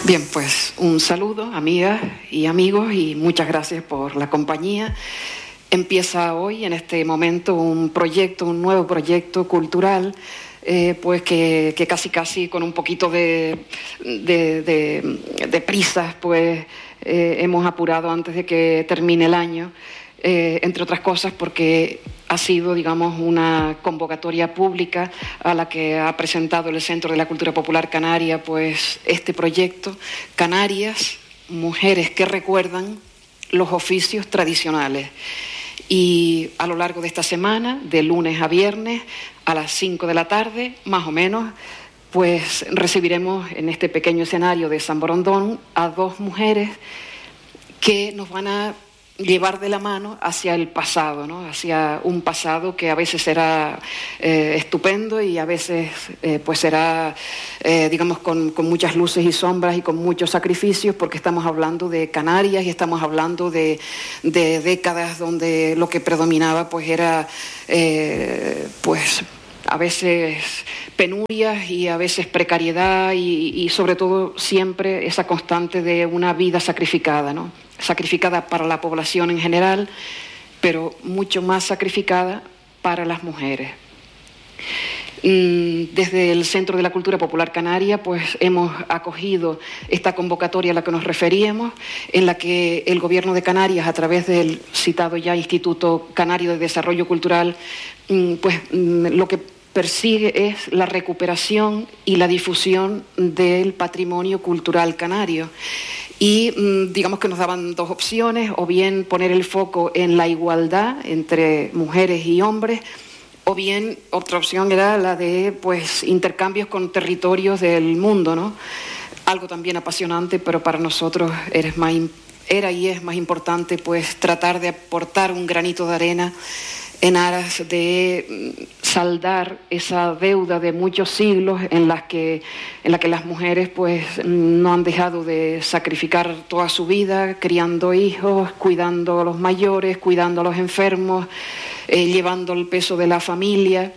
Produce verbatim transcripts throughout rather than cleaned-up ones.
Bien, pues un saludo, amigas y amigos, y muchas gracias por la compañía. Empieza hoy, en este momento, un proyecto, un nuevo proyecto cultural, eh, pues que, que casi casi con un poquito de, de, de, de prisas, pues eh, hemos apurado antes de que termine el año, eh, entre otras cosas porque ha sido, digamos, una convocatoria pública a la que ha presentado el Centro de la Cultura Popular Canaria, pues este proyecto, Canarias, mujeres que recuerdan los oficios tradicionales. Y a lo largo de esta semana, de lunes a viernes, a las cinco de la tarde, más o menos, pues recibiremos en este pequeño escenario de San Borondón a dos mujeres que nos van a llevar de la mano hacia el pasado, ¿no? Hacia un pasado que a veces será eh, estupendo y a veces eh, pues será, eh, digamos, con, con muchas luces y sombras y con muchos sacrificios, porque estamos hablando de Canarias y estamos hablando de, de décadas donde lo que predominaba pues era eh, pues a veces penurias y a veces precariedad y, y sobre todo siempre esa constante de una vida sacrificada, ¿no? Sacrificada para la población en general, pero mucho más sacrificada para las mujeres. Desde el Centro de la Cultura Popular Canaria, pues hemos acogido esta convocatoria a la que nos referíamos, en la que el Gobierno de Canarias, a través del citado ya Instituto Canario de Desarrollo Cultural, pues lo que persigue es la recuperación y la difusión del patrimonio cultural canario. Y digamos que nos daban dos opciones, o bien poner el foco en la igualdad entre mujeres y hombres, o bien otra opción era la de pues intercambios con territorios del mundo, ¿no? Algo también apasionante, pero para nosotros era, más, era y es más importante pues tratar de aportar un granito de arena en aras de saldar esa deuda de muchos siglos en las que, en la que las mujeres pues no han dejado de sacrificar toda su vida, criando hijos, cuidando a los mayores, cuidando a los enfermos, eh, llevando el peso de la familia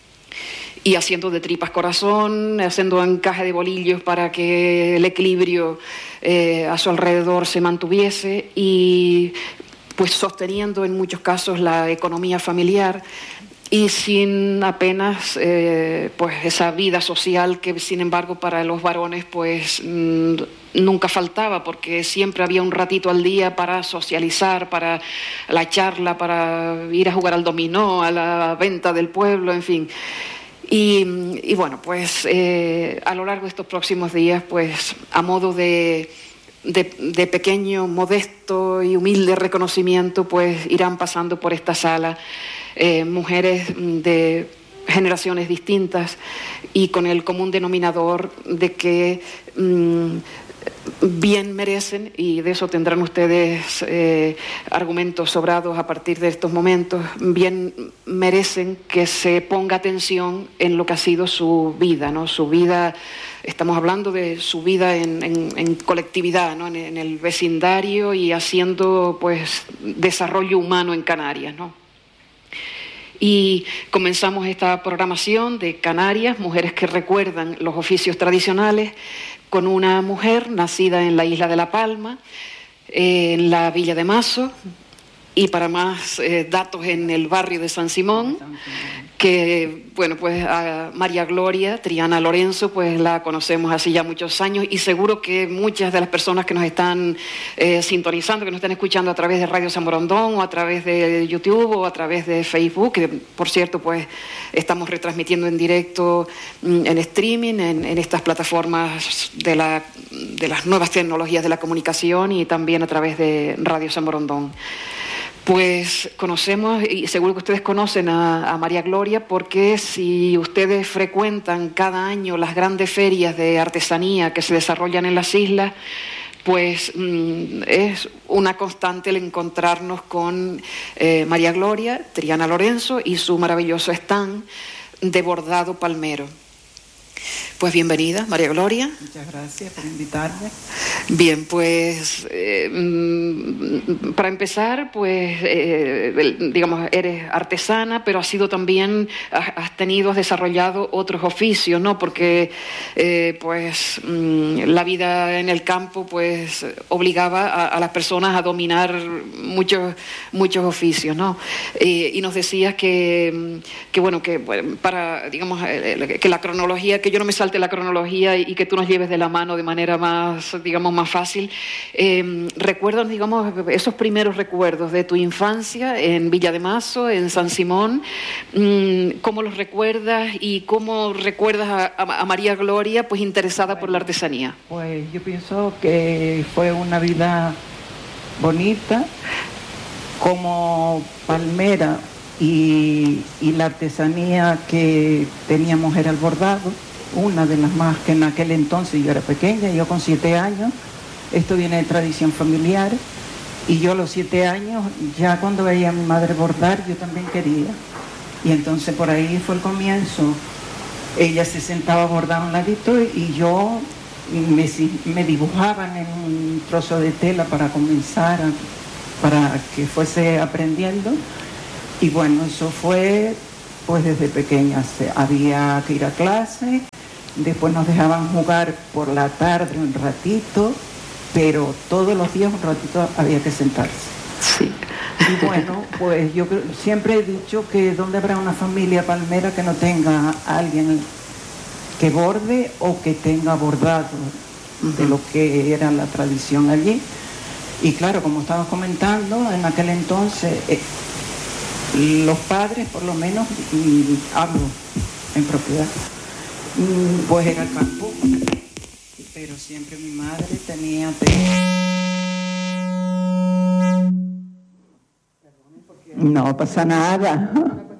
y haciendo de tripas corazón, haciendo encaje de bolillos para que el equilibrio eh, a su alrededor se mantuviese y pues sosteniendo en muchos casos la economía familiar y sin apenas eh, pues esa vida social que sin embargo para los varones pues mmm, nunca faltaba, porque siempre había un ratito al día para socializar, para la charla, para ir a jugar al dominó, a la venta del pueblo, en fin. Y, y bueno, pues eh, a lo largo de estos próximos días, pues a modo de De, de pequeño, modesto y humilde reconocimiento, pues irán pasando por esta sala eh, mujeres de generaciones distintas y con el común denominador de que mmm, bien merecen, y de eso tendrán ustedes eh, argumentos sobrados a partir de estos momentos, bien merecen que se ponga atención en lo que ha sido su vida, ¿no? Su vida, estamos hablando de su vida en, en, en colectividad, ¿no? En, en el vecindario y haciendo pues desarrollo humano en Canarias, ¿no? Y comenzamos esta programación de Canarias, mujeres que recuerdan los oficios tradicionales, con una mujer nacida en la isla de La Palma, en la Villa de Mazo, y para más eh, datos en el barrio de San Simón, que, bueno, pues a María Gloria Triana Lorenzo, pues la conocemos hace ya muchos años y seguro que muchas de las personas que nos están eh, sintonizando, que nos están escuchando a través de Radio San Borondón o a través de YouTube o a través de Facebook, que por cierto, pues estamos retransmitiendo en directo en streaming, en, en estas plataformas de, la, de las nuevas tecnologías de la comunicación y también a través de Radio San Borondón. Pues conocemos, y seguro que ustedes conocen a, a María Gloria, porque si ustedes frecuentan cada año las grandes ferias de artesanía que se desarrollan en las islas, pues mmm, es una constante el encontrarnos con eh, María Gloria Triana Lorenzo y su maravilloso stand de bordado palmero. Pues bienvenida, María Gloria. Muchas gracias por invitarme. Bien, pues eh, para empezar, pues eh, digamos, eres artesana, pero has sido también, has tenido, has desarrollado otros oficios, ¿no? Porque eh, pues la vida en el campo pues obligaba a, a las personas a dominar muchos muchos oficios, ¿no? Eh, y nos decías que, que bueno, que bueno, para, digamos, que la cronología, que yo no me salte la cronología y que tú nos lleves de la mano de manera más, digamos, más fácil. Eh, recuerdas, digamos, esos primeros recuerdos de tu infancia en Villa de Mazo, en San Simón. ¿Cómo los recuerdas y cómo recuerdas a, a, a María Gloria, pues interesada bueno, por la artesanía? Pues yo pienso que fue una vida bonita, como palmera, y, y la artesanía que teníamos era el bordado, una de las más que en aquel entonces. Yo era pequeña, yo con siete años, esto viene de tradición familiar, y yo a los siete años, ya cuando veía a mi madre bordar, yo también quería. Y entonces por ahí fue el comienzo. Ella se sentaba a bordar a un ladito y yo me, me dibujaban en un trozo de tela para comenzar, a, para que fuese aprendiendo. Y bueno, eso fue pues desde pequeña. Había que ir a clase, después nos dejaban jugar por la tarde un ratito, pero todos los días un ratito había que sentarse. Sí. Y bueno, pues yo siempre he dicho que donde habrá una familia palmera que no tenga a alguien que borde o que tenga bordado de lo que era la tradición allí. Y claro, como estabas comentando, en aquel entonces eh, los padres, por lo menos, y hablo en propiedad, pues era el campo, pero siempre mi madre tenía... No pasa nada.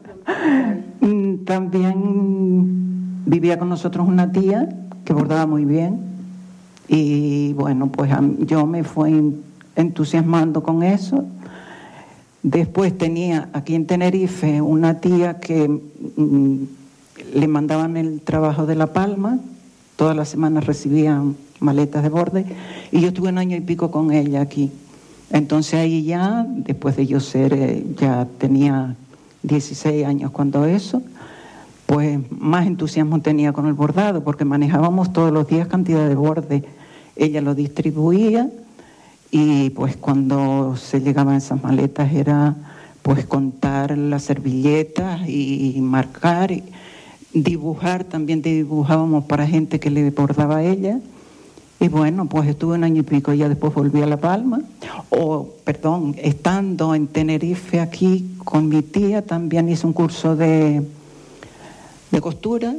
También vivía con nosotros una tía que bordaba muy bien y bueno, pues yo me fui entusiasmando con eso. Después tenía aquí en Tenerife una tía que mmm, le mandaban el trabajo de La Palma, todas las semanas recibían maletas de borde y yo estuve un año y pico con ella aquí. Entonces ahí ya, después de yo ser, eh, ya tenía dieciséis años cuando eso, pues más entusiasmo tenía con el bordado, porque manejábamos todos los días cantidad de borde. Ella lo distribuía y pues cuando se llegaban esas maletas era pues contar las servilletas y, y marcar, y dibujar, también dibujábamos para gente que le bordaba a ella. Y bueno, pues estuve un año y pico, ya después volví a La Palma, o perdón, estando en Tenerife aquí con mi tía, también hice un curso de, de costura,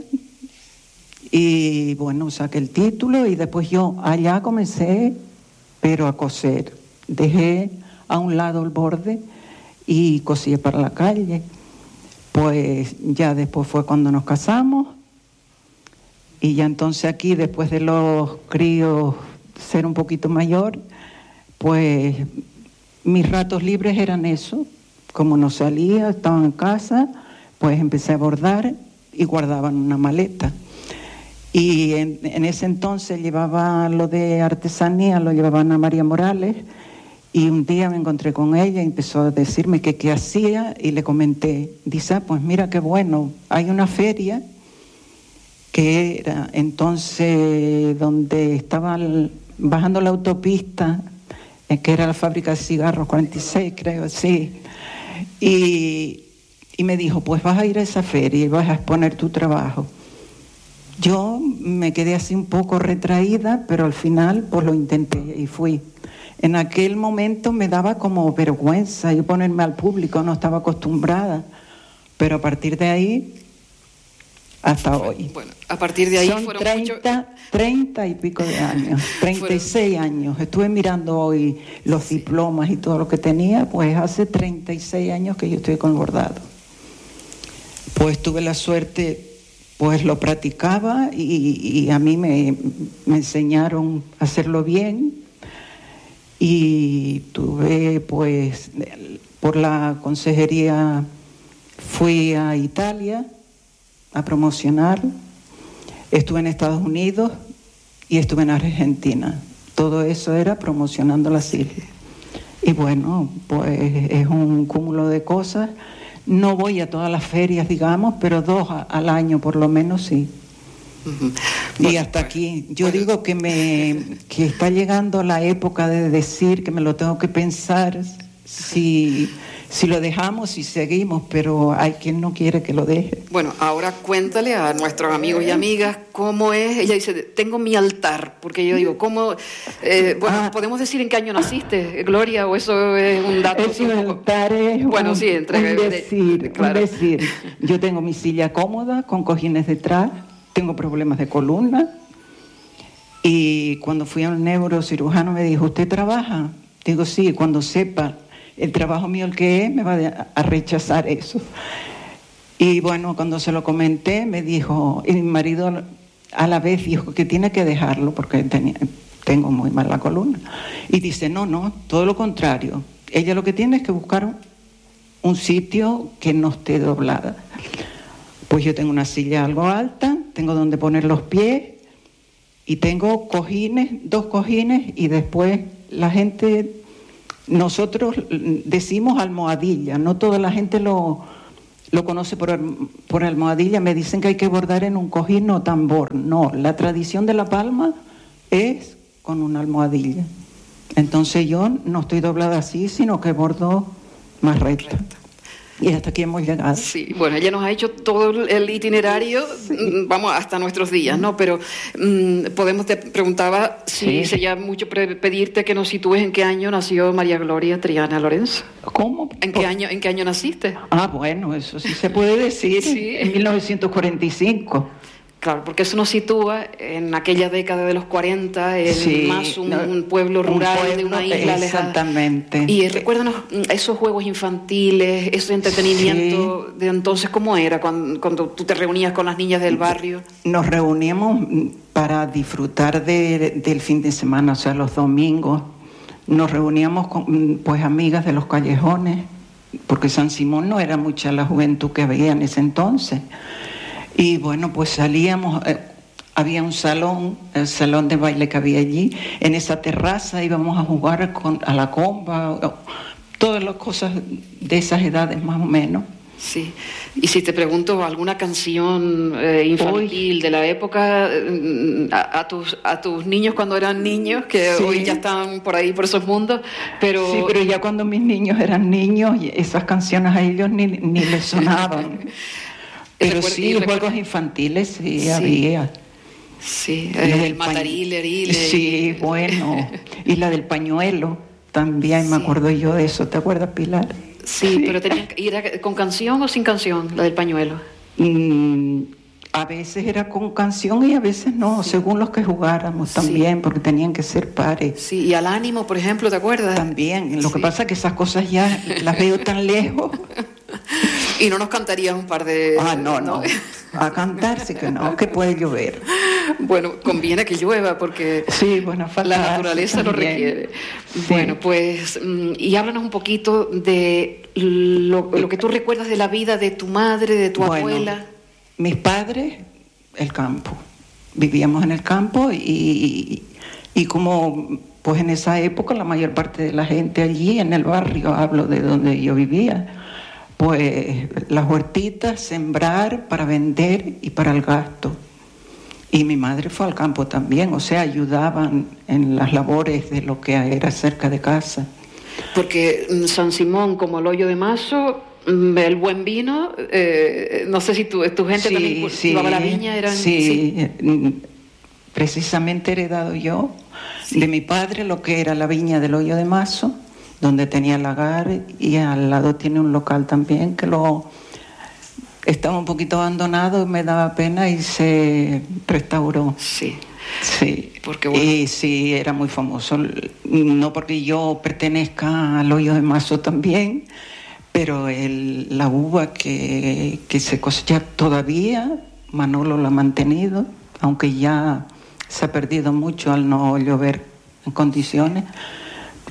y bueno, saqué el título, y después yo allá comencé, pero a coser. Dejé a un lado el borde y cosí para la calle. Pues ya después fue cuando nos casamos. Y ya entonces aquí, después de los críos ser un poquito mayor, pues mis ratos libres eran eso. Como no salía, estaba en casa, pues empecé a bordar y guardaba en una maleta. Y en, en ese entonces llevaba lo de artesanía, lo llevaba Ana María Morales, y un día me encontré con ella y empezó a decirme que qué hacía, y le comenté, dice, ah, pues mira qué bueno, hay una feria que era entonces donde estaba el, bajando la autopista, eh, que era la fábrica de cigarros, cuarenta y seis creo, sí. Y, y me dijo, pues vas a ir a esa feria y vas a exponer tu trabajo. Yo me quedé así un poco retraída, pero al final pues lo intenté y fui. En aquel momento me daba como vergüenza yo ponerme al público, no estaba acostumbrada, pero a partir de ahí... hasta hoy. Bueno, a partir de ahí son fueron treinta, mucho... treinta y pico de años, treinta y seis fueron... años. Estuve mirando hoy los sí. diplomas y todo lo que tenía, pues hace treinta y seis años que yo estoy con el bordado. Pues tuve la suerte, pues lo practicaba y, y a mí me, me enseñaron a hacerlo bien. Y tuve, pues, por la consejería fui a Italia a promocionar. Estuve en Estados Unidos y estuve en Argentina. Todo eso era promocionando la silla. Y bueno, pues es un cúmulo de cosas. No voy a todas las ferias, digamos, pero dos a, al año por lo menos sí. Uh-huh. Bueno, y hasta aquí. Yo bueno. digo que, me, que está llegando la época de decir que me lo tengo que pensar si... Si lo dejamos y seguimos, pero hay quien no quiere que lo deje. Bueno, ahora cuéntale a nuestros amigos y amigas cómo es. Ella dice, tengo mi altar, porque yo digo, ¿cómo? Eh, bueno, ah, ¿podemos decir en qué año naciste, Gloria? ¿O eso es un dato? Es un altar, es bueno, un, sí, entre, un decir, de, claro. un decir. Yo tengo mi silla cómoda, con cojines detrás, tengo problemas de columna, y cuando fui al neurocirujano me dijo, ¿usted trabaja? Digo, sí, cuando sepa el trabajo mío el que es, me va a rechazar eso. Y bueno, cuando se lo comenté, me dijo, y mi marido a la vez dijo que tiene que dejarlo porque tenía, tengo muy mal la columna. Y dice, no, no, todo lo contrario. Ella lo que tiene es que buscar un sitio que no esté doblada. Pues yo tengo una silla algo alta, tengo donde poner los pies y tengo cojines, dos cojines y después la gente... Nosotros decimos almohadilla, no toda la gente lo, lo conoce por, por almohadilla. Me dicen que hay que bordar en un cojín o tambor. No, la tradición de La Palma es con una almohadilla. Entonces yo no estoy doblada así, sino que bordo más recta. Y hasta aquí hemos llegado. Sí, bueno, ella nos ha hecho todo el itinerario, sí. Vamos, hasta nuestros días, ¿no? Pero mmm, podemos, te preguntaba si sí. sería mucho pedirte que nos sitúes en qué año nació María Gloria Triana Lorenzo. ¿Cómo? ¿En qué año, en qué año naciste? Ah, bueno, eso sí se puede decir, sí. En mil novecientos cuarenta y cinco. Claro, porque eso nos sitúa en aquella década de los cuarenta, en sí, más un, no, un pueblo rural, un pueblo, de una isla lejana. Exactamente. Y recuérdanos esos juegos infantiles, ese entretenimiento sí. de entonces, ¿cómo era cuando, cuando tú te reunías con las niñas del barrio? Nos reuníamos para disfrutar de, del fin de semana, o sea, los domingos. Nos reuníamos con pues amigas de los callejones, porque San Simón no era mucha la juventud que había en ese entonces. Y bueno, pues salíamos, eh, había un salón, el salón de baile que había allí, en esa terraza íbamos a jugar con, a la comba, todas las cosas de esas edades más o menos. Sí, y si te pregunto alguna canción eh, infantil hoy, de la época, eh, a, a, tus, a tus niños cuando eran niños, que sí. hoy ya están por ahí, por esos mundos, pero... Sí, pero ya cuando mis niños eran niños, esas canciones a ellos ni, ni les sonaban. Pero sí, juegos infantiles sí, sí había. Sí, el, el matarile, arile. Sí, bueno. Y la del pañuelo también, sí. Me acuerdo yo de eso. ¿Te acuerdas, Pilar? Sí, sí. Pero tenían que ir con canción o sin canción, la del pañuelo. Mm, a veces era con canción y a veces no, sí. Según los que jugáramos también, sí. Porque tenían que ser pares. Sí, y al ánimo, por ejemplo, ¿te acuerdas? También. Lo sí. que pasa es que esas cosas ya las veo tan lejos. Y no nos cantarías un par de... Ah, no, no. no. A cantar sí que no, que puede llover. Bueno, conviene que llueva porque sí, bueno, la naturaleza lo requiere. Sí. Bueno, pues, y háblanos un poquito de lo, lo que tú recuerdas de la vida de tu madre, de tu bueno, abuela. Mis padres, el campo. Vivíamos en el campo y, y como pues en esa época la mayor parte de la gente allí en el barrio, hablo de donde yo vivía, pues las huertitas, sembrar para vender y para el gasto. Y mi madre fue al campo también, o sea, ayudaban en las labores de lo que era cerca de casa. Porque San Simón, como el Hoyo de Mazo, el buen vino, eh, no sé si tu, tu gente sí, también sí, llevaba la viña. Eran, sí, sí, precisamente heredado yo sí. de mi padre lo que era la viña del Hoyo de Mazo, donde tenía lagar, y al lado tiene un local también que lo estaba un poquito abandonado, me daba pena y se restauró. Sí. Sí, porque bueno. Y sí, era muy famoso, no porque yo pertenezca al Hoyo de Mazo también, pero el, la uva que, que se cosecha todavía, Manolo la ha mantenido, aunque ya se ha perdido mucho al no llover en condiciones.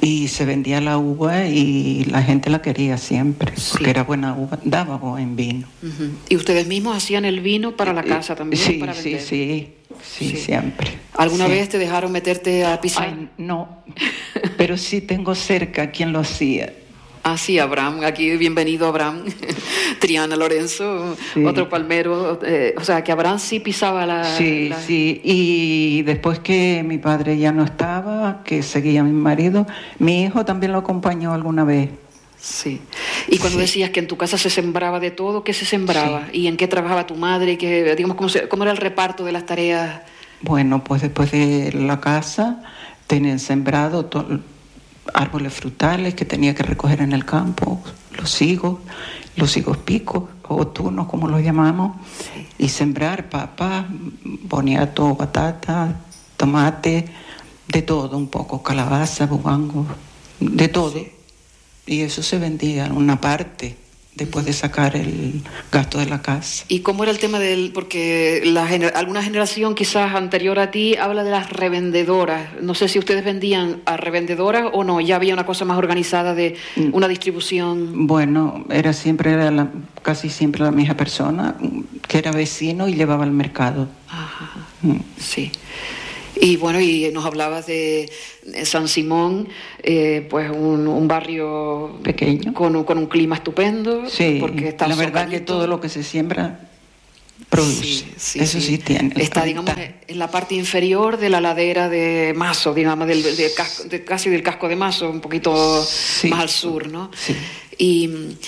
Y se vendía la uva y la gente la quería siempre, sí. Porque era buena uva, daba buen vino. Uh-huh. ¿Y ustedes mismos hacían el vino para la casa también? Sí, para sí, vender? sí, sí, sí, siempre. ¿Alguna sí. vez te dejaron meterte a pisar? Ay, no, pero sí tengo cerca quien lo hacía. Ah, sí, Abraham, aquí bienvenido Abraham, Triana Lorenzo, sí. Otro palmero, eh, o sea que Abraham sí pisaba la... Sí, la... sí, y después que mi padre ya no estaba, que seguía mi marido, mi hijo también lo acompañó alguna vez. Sí, y cuando sí. decías que en tu casa se sembraba de todo, ¿qué se sembraba? Sí. ¿Y en qué trabajaba tu madre? ¿Qué, digamos, cómo, se, cómo era el reparto de las tareas? Bueno, pues después de la casa tenían sembrado todo, árboles frutales que tenía que recoger en el campo, los higos, los higos picos, o tunos como los llamamos, sí. Y sembrar papas, boniato, batata, tomate, de todo un poco, calabaza, bubango, de todo. Sí. Y eso se vendía en una parte, después de sacar el gasto de la casa. ¿Y cómo era el tema del...? Porque la gener, alguna generación quizás anterior a ti habla de las revendedoras. No sé si ustedes vendían a revendedoras o no, ya había una cosa más organizada de una distribución. Bueno, era siempre, era la, casi siempre la misma persona, que era vecino y llevaba al mercado. Ajá, mm. Sí. Y bueno, y nos hablabas de San Simón, eh, pues un, un barrio pequeño, con, con un clima estupendo. Sí, porque está la verdad que todo lo que se siembra produce. Sí, sí, eso sí, sí tiene. Está, digamos, en la parte inferior de la ladera de Mazo, digamos, del, del casco, de, casi del casco de Mazo, un poquito sí. más al sur, ¿no? Sí. Y...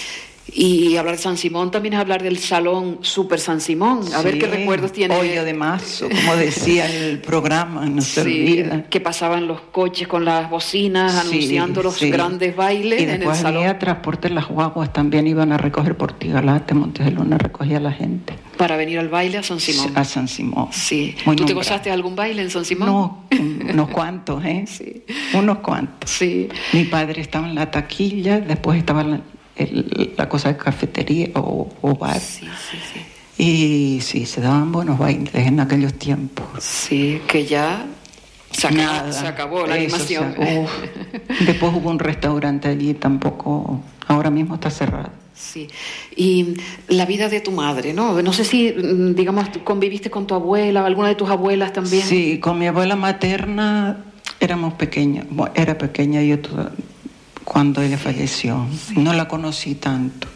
Y hablar de San Simón también es hablar del Salón Super San Simón. A sí, ver qué recuerdos tiene. Hoyo de Mazo, como decía el programa, no se sí, olvida. Que pasaban los coches con las bocinas sí, anunciando los sí. grandes bailes y en el salón. Había transporte, las guaguas también iban a recoger Portigalate, Montes de Luna, recogía a la gente. Para venir al baile a San Simón. A San Simón. Sí. Muy ¿Tú nombrado. Te gozaste algún baile en San Simón? No, unos cuantos, ¿eh? Sí. Unos cuantos. Sí. Mi padre estaba en la taquilla, después estaba en la... El, la cosa de cafetería o, o bar. Sí, sí, sí. Y sí, se daban buenos bailes en aquellos tiempos. Sí, que ya se acabó, Nada, se acabó la animación. Se, uf, después hubo un restaurante allí, tampoco, ahora mismo está cerrado. Sí, y la vida de tu madre, ¿no? No sé si, digamos, conviviste con tu abuela, alguna de tus abuelas también. Sí, con mi abuela materna éramos pequeños, bueno, era pequeña yo toda, cuando ella falleció. Sí. No la conocí tanto.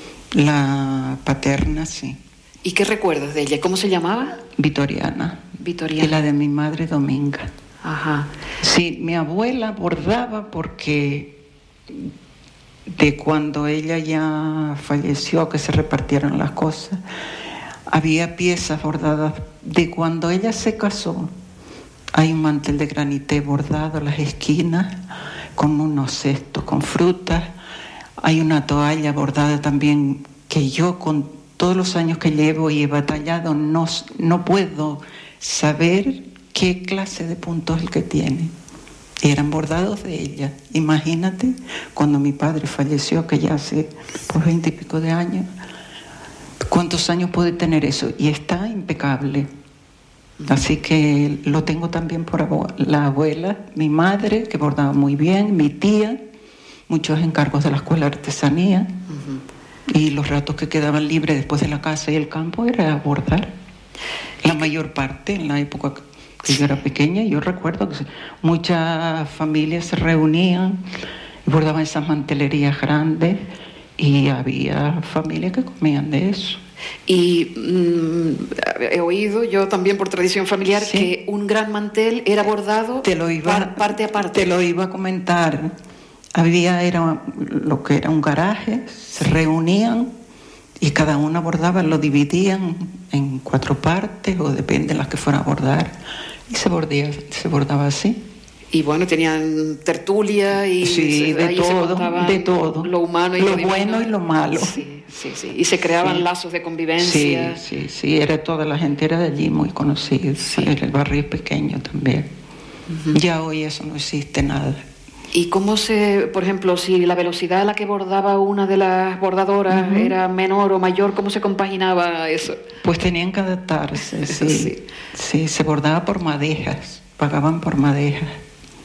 La paterna, sí. ¿Y qué recuerdas de ella? ¿Cómo se llamaba? Vitoriana. Vitoriana. Y la de mi madre, Dominga. Ajá. Sí, mi abuela bordaba porque de cuando ella ya falleció, que se repartieron las cosas, había piezas bordadas. De cuando ella se casó, hay un mantel de granité bordado en las esquinas, con unos cestos con frutas. Hay una toalla bordada también que yo con todos los años que llevo y he batallado no, no puedo saber qué clase de punto es el que tiene. Eran bordados de ella. Imagínate cuando mi padre falleció, que ya hace por veinte y pico de años, cuántos años puede tener eso, y está impecable. Así que lo tengo también por abu- la abuela, mi madre, que bordaba muy bien, mi tía, muchos encargos de la escuela de artesanía, uh-huh. Y los ratos que quedaban libres después de la casa y el campo era bordar. La mayor parte, en la época que yo era pequeña, yo recuerdo que muchas familias se reunían y bordaban esas mantelerías grandes, y había familias que comían de eso. Y mmm, he oído yo también por tradición familiar, sí, que un gran mantel era bordado te lo iba, par, parte a parte. Te lo iba a comentar. Había era lo que era un garaje, se reunían y cada una bordaba, lo dividían en cuatro partes o depende de las que fueran a bordar, y se bordía, se bordaba así. Y bueno, tenían tertulia y sí, se, de todo, de todo, lo humano y lo, lo divino. Bueno y lo malo. Sí, sí, sí. Y se creaban sí. lazos de convivencia. Sí, sí, sí. Era toda la gente era de allí muy conocida. Sí. El barrio es pequeño también. Uh-huh. Ya hoy eso no existe nada. ¿Y cómo se, por ejemplo, si la velocidad a la que bordaba una de las bordadoras uh-huh. era menor o mayor, cómo se compaginaba eso? Pues tenían que adaptarse, sí. sí. Sí, se bordaba por madejas, pagaban por madejas.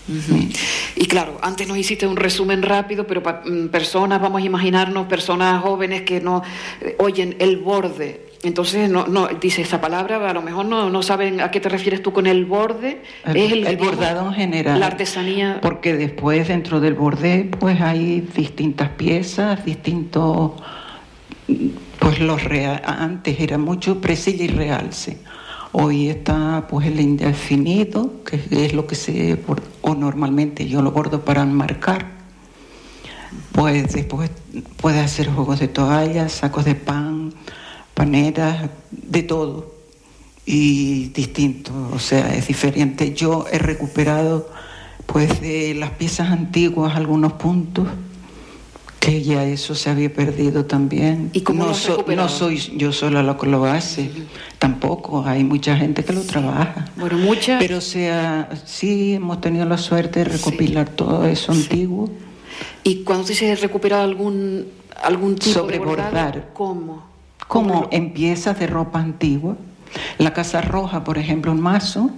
Uh-huh. Mm. Y claro, antes nos hiciste un resumen rápido, pero para personas, vamos a imaginarnos personas jóvenes que no eh, oyen el borde. Entonces, no, no dice esa palabra, a lo mejor no, no saben a qué te refieres tú con el borde. El, es el, el bordado en general. La artesanía. Porque después, dentro del borde, pues hay distintas piezas, distintos. Pues los real, antes era mucho presilla y realce. Hoy está pues el indefinido, que es lo que se, o normalmente yo lo bordo para enmarcar. Pues después puedes hacer juegos de toallas, sacos de pan, paneras, de todo. Y distinto, o sea, es diferente. Yo he recuperado pues de las piezas antiguas algunos puntos, que ya eso se había perdido también. ¿Y cómo no, lo has so, recuperado? No soy yo sola la que lo hace, uh-huh. Tampoco, hay mucha gente que lo sí. trabaja. Bueno, mucha. Pero o sea, sí hemos tenido la suerte de recopilar sí. todo eso sí. antiguo. ¿Y cuando te dices recuperado algún, algún tipo Sobrebordar. de bordado? ¿Cómo? Como ¿Cómo? En piezas de ropa antigua. La Casa Roja, por ejemplo, en Mazo,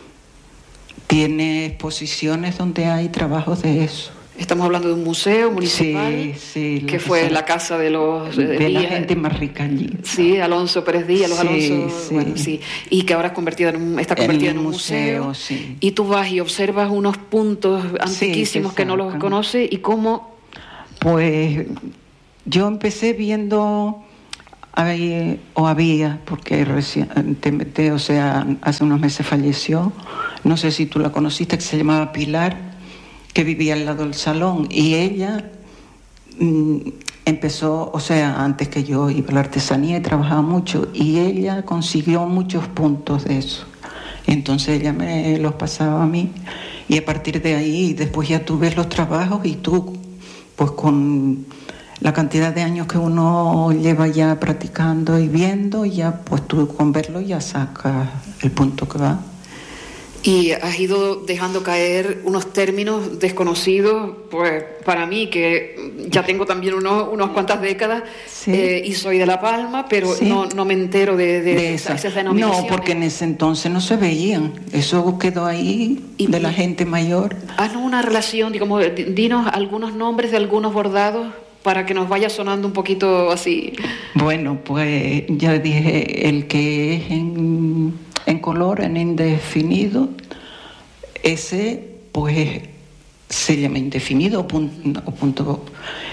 tiene exposiciones donde hay trabajos de eso. Estamos hablando de un museo municipal, sí, sí, que fue casa, la casa de los... De, de la gente más rica allí. Sí, Alonso Pérez Díaz, los sí, Alonso, sí. Bueno, sí, y que ahora es convertida en un, está convertida en, en un museo. museo sí. Y tú vas y observas unos puntos antiquísimos sí, que no los conoces, y cómo... Pues yo empecé viendo... Había, o había, porque recientemente, o sea, hace unos meses falleció, no sé si tú la conociste, que se llamaba Pilar, que vivía al lado del salón, y ella mmm, empezó, o sea, antes que yo iba a la artesanía y trabajaba mucho, y ella consiguió muchos puntos de eso. Entonces ella me los pasaba a mí, y a partir de ahí, después ya tú ves los trabajos, y tú, pues con la cantidad de años que uno lleva ya practicando y viendo, ya pues tú con verlo ya sacas el punto que va. Y has ido dejando caer unos términos desconocidos, pues para mí, que ya tengo también unos, unos cuantas décadas, sí. eh, y soy de La Palma, pero sí. no, no me entero de, de, de esa. esas denominaciones. No, porque en ese entonces no se veían, eso quedó ahí y, de la gente mayor. Haznos una relación, digamos, dinos algunos nombres de algunos bordados para que nos vaya sonando un poquito así. Bueno, pues ya dije, el que es en... en color, en indefinido, ese pues se llama indefinido o punto, o punto.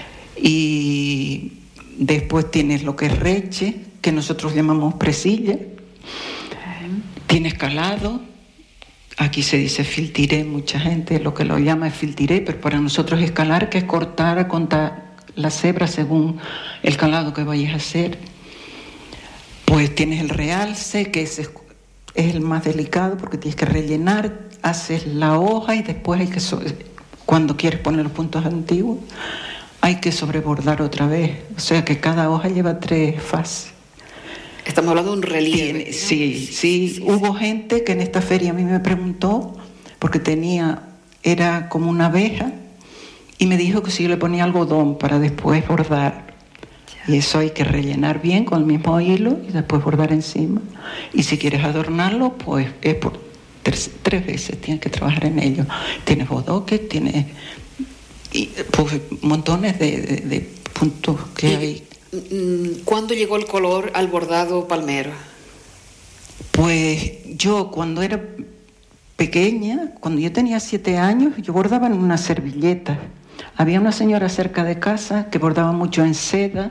Y después tienes lo que es reche, que nosotros llamamos presilla. Tienes calado, aquí se dice filtiré, mucha gente lo que lo llama es filtiré, pero para nosotros es calar, que es cortar, contar la cebra según el calado que vayas a hacer. Pues tienes el realce, que es... es el más delicado porque tienes que rellenar, haces la hoja y después hay que, so- cuando quieres poner los puntos antiguos, hay que sobrebordar otra vez. O sea que cada hoja lleva tres fases. Estamos hablando de un relieve. Tiene, sí, sí, sí, sí. Hubo gente que en esta feria a mí me preguntó, porque tenía, era como una abeja, y me dijo que si yo le ponía algodón para después bordar. Y eso hay que rellenar bien con el mismo hilo y después bordar encima. Y si quieres adornarlo, pues es por tres, tres veces, tienes que trabajar en ello. Tienes bodoques, tienes y, pues, montones de, de, de puntos que ¿Y, hay. ¿Cuándo llegó el color al bordado palmero? Pues yo cuando era pequeña, cuando yo tenía siete años, yo bordaba en una servilleta. Había una señora cerca de casa que bordaba mucho en seda,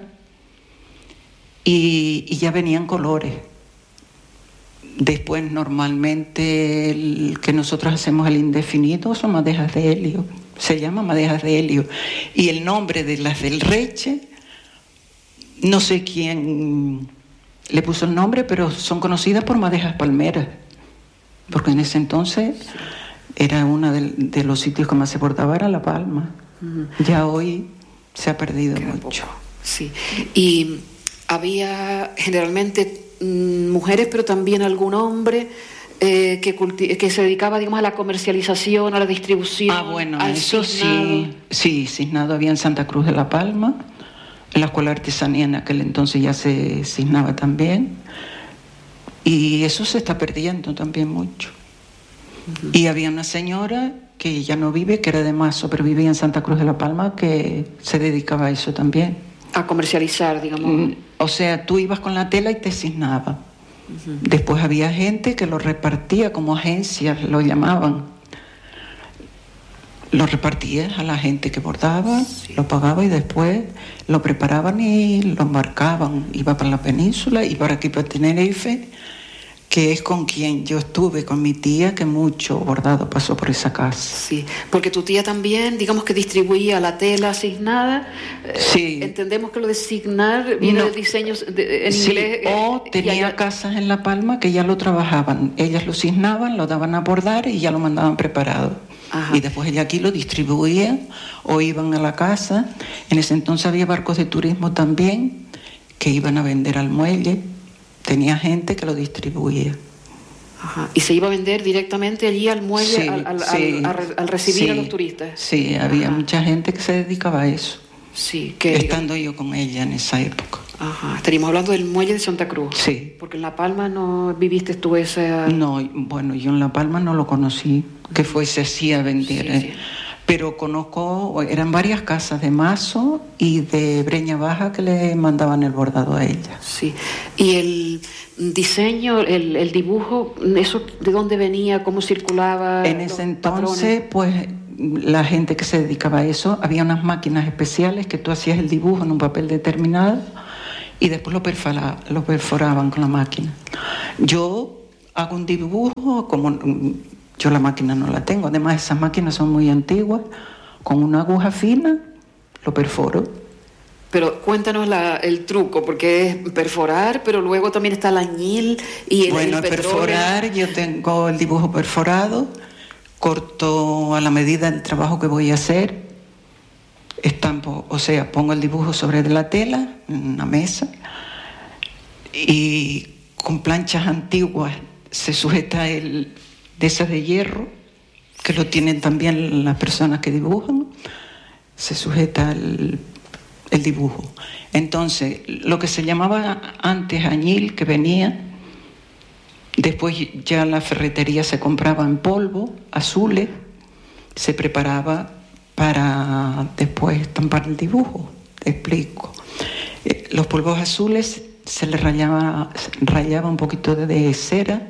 Y, y ya venían colores. Después normalmente el que nosotros hacemos el indefinido son madejas de helio, se llama madejas de helio, y el nombre de las del reche no sé quién le puso el nombre, pero son conocidas por madejas palmeras, porque en ese entonces era uno de, de los sitios que más se bordaba, era La Palma. Uh-huh. Ya hoy se ha perdido Queda mucho. Poco. Sí. Y había generalmente mmm, mujeres, pero también algún hombre eh, que, culti- que se dedicaba, digamos, a la comercialización, a la distribución. Ah, bueno, al eso cisnado. sí. Sí, cisnado había en Santa Cruz de La Palma. En la escuela de artesanía en aquel entonces ya se cisnaba también. Y eso se está perdiendo también mucho. Uh-huh. Y había una señora que ya no vive, que era de Mazo, pero vivía en Santa Cruz de la Palma, que se dedicaba a eso también. A comercializar, digamos. O sea, tú ibas con la tela y te ciznaba. Uh-huh. Después había gente que lo repartía como agencias, lo llamaban. Lo repartías a la gente que bordaba, sí. Lo pagaba y después lo preparaban y lo embarcaban. Iba para la península y para aquí, para Tenerife, que es con quien yo estuve, con mi tía, que mucho bordado pasó por esa casa. Sí, porque tu tía también, digamos que distribuía la tela asignada. Sí. Eh, entendemos que lo de asignar viene no. de diseños de, en sí. inglés. O tenía allá... casas en La Palma que ya lo trabajaban. Ellas lo asignaban, lo daban a bordar y ya lo mandaban preparado. Ajá. Y después ella aquí lo distribuía o iban a la casa. En ese entonces había barcos de turismo también que iban a vender al muelle. Tenía gente que lo distribuía. Ajá. ¿Y se iba a vender directamente allí al muelle, sí, al, al, sí, al, al recibir sí, a los turistas? Sí, había Ajá. mucha gente que se dedicaba a eso. Sí, que estando yo con ella en esa época. Ajá. Estaríamos hablando del muelle de Santa Cruz. Sí. Porque en La Palma no viviste tú esa... No, bueno, yo en La Palma no lo conocí, que fue se hacía vender. Sí, sí. Pero conozco, eran varias casas de Mazo y de Breña Baja que le mandaban el bordado a ella. Sí. Y el diseño, el, el dibujo, ¿eso de dónde venía? ¿Cómo circulaba? En ese entonces, patrones? Pues la gente que se dedicaba a eso, había unas máquinas especiales que tú hacías el dibujo en un papel determinado y después lo, perfora, lo perforaban con la máquina. Yo hago un dibujo, como yo la máquina no la tengo, además esas máquinas son muy antiguas, con una aguja fina lo perforo. Pero cuéntanos la, el truco, porque es perforar, pero luego también está el añil y el, bueno, el petróleo. Perforar, yo tengo el dibujo perforado, corto a la medida del trabajo que voy a hacer, estampo, o sea, pongo el dibujo sobre la tela, en una mesa, y con planchas antiguas se sujeta el de esas de hierro, que lo tienen también las personas que dibujan, se sujeta el, el dibujo. Entonces, lo que se llamaba antes añil, que venía, después ya la ferretería se compraba en polvo, azules, se preparaba para después estampar el dibujo, te explico. Eh, los polvos azules se les rayaba, rayaba un poquito de, de cera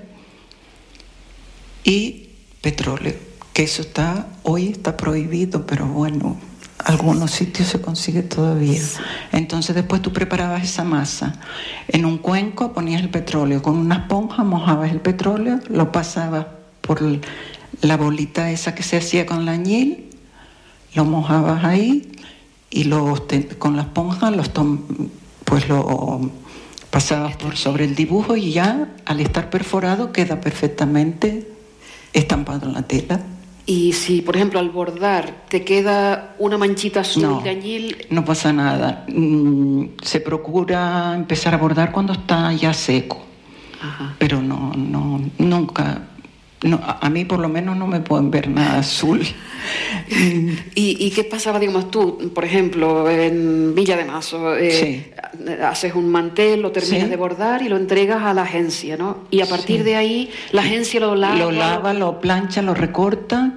y petróleo, que eso está, hoy está prohibido, pero bueno, algunos sitios se consigue todavía. Entonces después tú preparabas esa masa, en un cuenco ponías el petróleo, con una esponja mojabas el petróleo, lo pasabas por la bolita esa que se hacía con la añil, lo mojabas ahí y lo, con la esponja los tom, pues lo pasabas por sobre el dibujo y ya al estar perforado queda perfectamente estampado en la tela. Y si, por ejemplo, al bordar te queda una manchita azul no, de añil... No pasa nada. Mm, se procura empezar a bordar cuando está ya seco. Ajá. Pero no, no, nunca... No, a mí por lo menos no me pueden ver nada azul. ¿Y, ¿Y qué pasaba, digamos, tú, por ejemplo, en Villa de Mazo? Eh, sí. Haces un mantel, lo terminas sí. de bordar y lo entregas a la agencia, ¿no? Y a partir sí. de ahí la agencia lo lava. Lo lava, lo plancha, lo recorta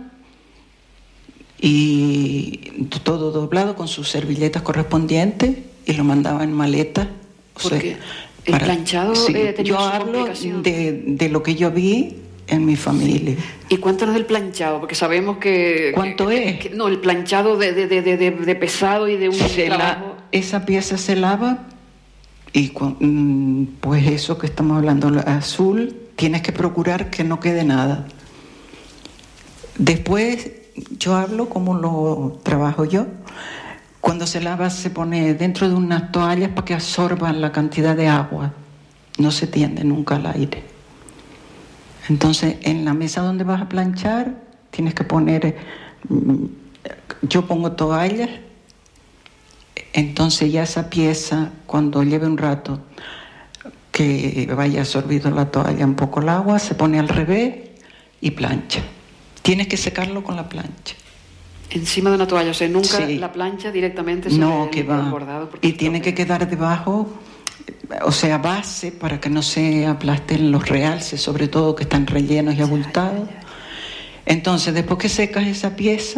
y todo doblado con sus servilletas correspondientes y lo mandaba en maleta. Porque el para, planchado sí, eh, tenía yo su hablo de, de lo que yo vi en mi familia. Y cuéntanos del planchado, porque sabemos que... ¿Cuánto que, es? Que, no, el planchado de, de, de, de, de pesado y de un se trabajo... La, esa pieza se lava y pues eso que estamos hablando, azul, tienes que procurar que no quede nada. Después, yo hablo como lo trabajo yo. Cuando se lava se pone dentro de unas toallas para que absorban la cantidad de agua. No se tiende nunca al aire. Entonces, en la mesa donde vas a planchar, tienes que poner, yo pongo toallas, entonces ya esa pieza, cuando lleve un rato que vaya absorbido la toalla un poco el agua, se pone al revés y plancha. Tienes que secarlo con la plancha. Encima de una toalla, o sea, nunca sí. la plancha directamente sobre no, que el va. bordado. Y tiene que quedar debajo... O sea, base para que no se aplasten los realces, sobre todo que están rellenos y abultados. Entonces, después que secas esa pieza,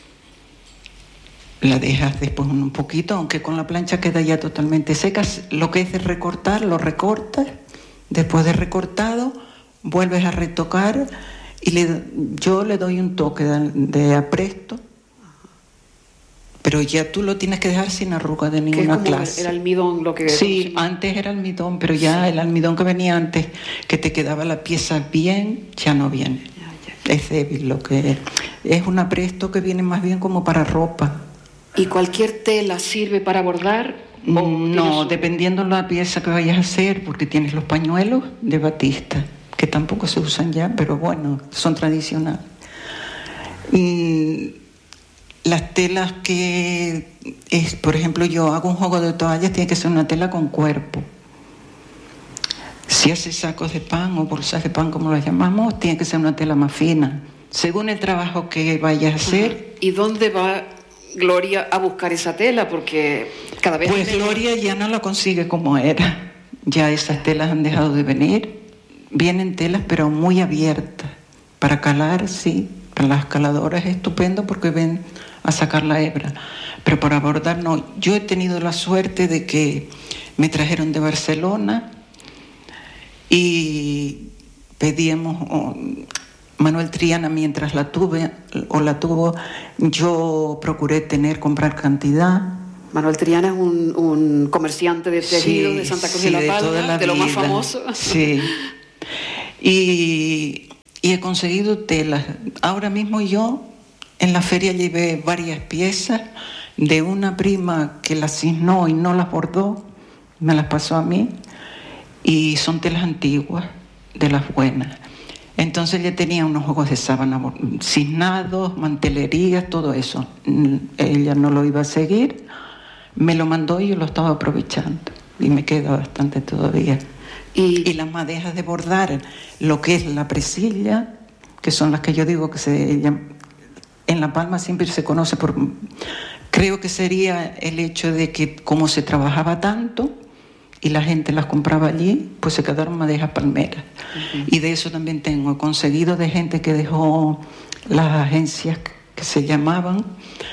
la dejas después un poquito, aunque con la plancha queda ya totalmente seca. Lo que es de recortar, lo recortas. Después de recortado, vuelves a retocar y le, yo le doy un toque de, de apresto. Pero ya tú lo tienes que dejar sin arruga de ninguna que es como clase. El almidón lo que... Sí, antes era almidón, pero ya el almidón que venía antes, que te quedaba la pieza bien, ya no viene. Ya, ya. Es débil lo que es. Es un apresto que viene más bien como para ropa. ¿Y cualquier tela sirve para bordar? No, su... dependiendo la pieza que vayas a hacer, porque tienes los pañuelos de batista, que tampoco se usan ya, pero bueno, son tradicionales. Y las telas que es, por ejemplo, yo hago un juego de toallas, tiene que ser una tela con cuerpo. Si haces sacos de pan o bolsas de pan, como las llamamos, tiene que ser una tela más fina, según el trabajo que vayas a hacer. Ajá. ¿Y dónde va Gloria a buscar esa tela? Porque cada vez... Pues menos... Gloria ya no la consigue como era. Ya esas telas han dejado de venir. Vienen telas, pero muy abiertas. Para calar, sí. Para las caladoras es estupendo porque ven a sacar la hebra. Pero para bordar, no. Yo he tenido la suerte de que me trajeron de Barcelona y pedíamos... Oh, Manuel Triana, mientras la tuve o la tuvo, yo procuré tener, comprar cantidad. Manuel Triana es un, un comerciante de tejido sí, de Santa Cruz sí, de la Palma, de, la de lo más famoso. Sí. Y, y he conseguido telas. Ahora mismo yo en la feria llevé varias piezas de una prima que las cisnó y no las bordó, me las pasó a mí, y son telas antiguas, de las buenas. Entonces ella tenía unos juegos de sábana cisnados, mantelerías, todo eso. Ella no lo iba a seguir, me lo mandó y yo lo estaba aprovechando. Y me queda bastante todavía. Y, y las madejas de bordar, lo que es la presilla, que son las que yo digo que se llaman, en La Palma siempre se conoce por... Creo que sería el hecho de que como se trabajaba tanto y la gente las compraba allí, pues se quedaron madejas palmeras. Uh-huh. Y de eso también tengo conseguido de gente que dejó las agencias que se llamaban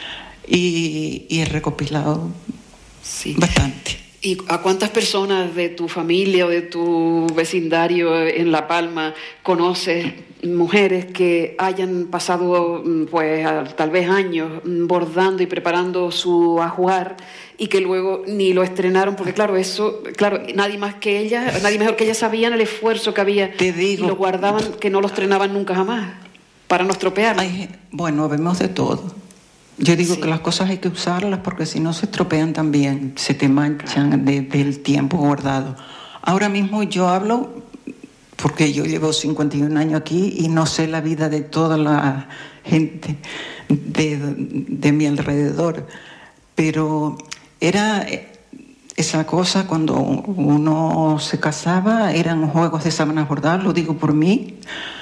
y, y he recopilado sí. bastante. ¿Y a cuántas personas de tu familia o de tu vecindario en La Palma conoces mujeres que hayan pasado pues tal vez años bordando y preparando su ajuar y que luego ni lo estrenaron? Porque claro, eso, claro, nadie más que ella, nadie mejor que ella sabían el esfuerzo que había. Te digo, y lo guardaban, que no lo estrenaban nunca jamás para no estropearlo. Bueno, vemos de todo. Yo digo sí. que las cosas hay que usarlas porque si no se estropean también, se te manchan de, del tiempo guardado. Ahora mismo yo hablo porque yo llevo cincuenta y un años aquí y no sé la vida de toda la gente de, de mi alrededor, pero era esa cosa cuando uno se casaba, eran juegos de sábanas bordadas, lo digo por mí,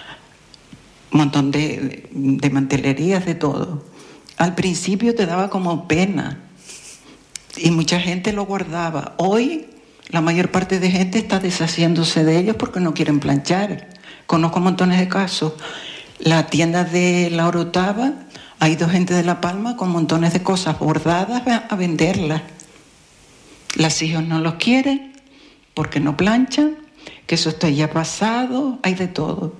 un montón de, de mantelerías, de todo. Al principio te daba como pena y mucha gente lo guardaba. Hoy la mayor parte de gente está deshaciéndose de ellos porque no quieren planchar. Conozco montones de casos. La tienda de La Orotava, ha ido gente de La Palma con montones de cosas bordadas a venderlas. Las hijos no los quieren porque no planchan, que eso está ya pasado, hay de todo.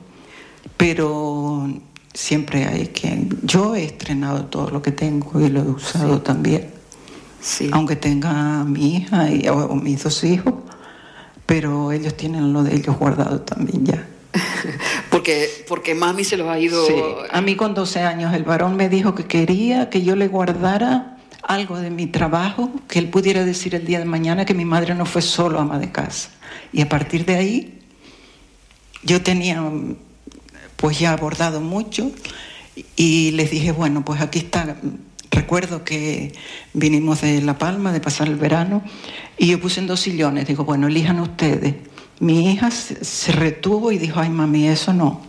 Pero siempre hay que... Yo he estrenado todo lo que tengo y lo he usado sí. también. Sí. Aunque tenga a mi hija y, o, o mis dos hijos, pero ellos tienen lo de ellos guardado también ya. porque, porque mami se los ha ido... Sí. A mí con doce años el varón me dijo que quería que yo le guardara algo de mi trabajo, que él pudiera decir el día de mañana que mi madre no fue solo ama de casa. Y a partir de ahí yo tenía... pues ya bordado mucho y les dije, bueno, pues aquí está. Recuerdo que vinimos de La Palma, de pasar el verano, y yo puse en dos sillones, digo, bueno, elijan ustedes. Mi hija se, se retuvo y dijo, ay mami, eso no.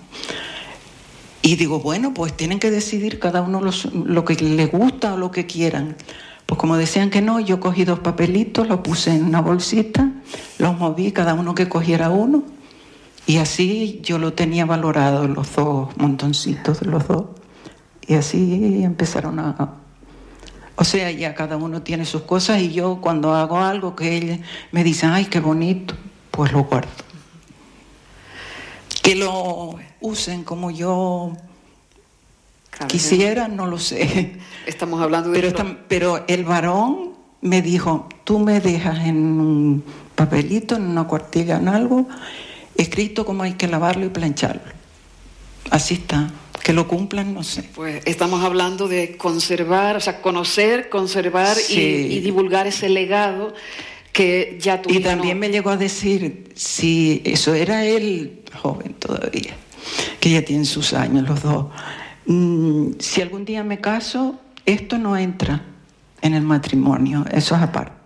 Y digo, bueno, pues tienen que decidir cada uno los, lo que les gusta o lo que quieran. Pues como decían que no, yo cogí dos papelitos, los puse en una bolsita, los moví, cada uno que cogiera uno, Y así yo lo tenía valorado, los dos montoncitos de los dos. Y así empezaron a... O sea, ya cada uno tiene sus cosas y yo cuando hago algo que él me dice, ay, qué bonito, pues lo guardo. Que lo usen como yo claro, quisiera, no lo sé. Estamos hablando de... Pero, está, pero el varón me dijo, tú me dejas en un papelito, en una cuartilla, en algo, escrito cómo hay que lavarlo y plancharlo. Así está. Que lo cumplan, no sé. Pues estamos hablando de conservar, o sea, conocer, conservar sí. y, y divulgar ese legado que ya tu Y también no... me llegó a decir, si eso era él, joven todavía, que ya tienen sus años los dos, mmm, si algún día me caso, esto no entra en el matrimonio, eso es aparte.